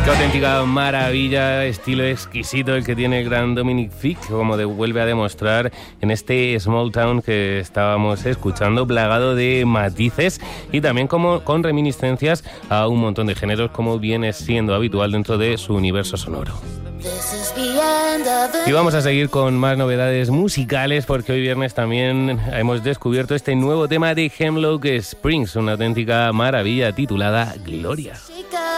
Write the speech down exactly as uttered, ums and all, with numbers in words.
Qué auténtica maravilla, estilo exquisito el que tiene el gran Dominic Thicke, como de, vuelve a demostrar en este Small Town que estábamos escuchando, plagado de matices y también como con reminiscencias a un montón de géneros, como viene siendo habitual dentro de su universo sonoro. Y vamos a seguir con más novedades musicales porque hoy viernes también hemos descubierto este nuevo tema de Hemlock Springs, una auténtica maravilla titulada Gloria.